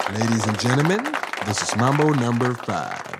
Ladies and gentlemen, this is Mambo number 5.